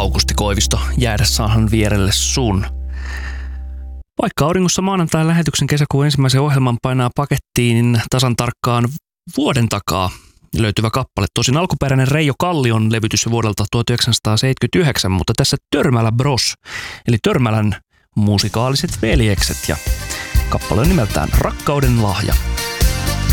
Aukusti Koivisto jäädä saahan vierelle sun. Vaikka auringossa maanantain lähetyksen kesäkuun ensimmäisen ohjelman painaa pakettiin tasan tarkkaan vuoden takaa löytyvä kappale. Tosin alkuperäinen Reijo Kallion levytys vuodelta 1979, mutta tässä Törmälä Bros, eli Törmälän musikaaliset veljekset, ja kappale on nimeltään Rakkauden lahja.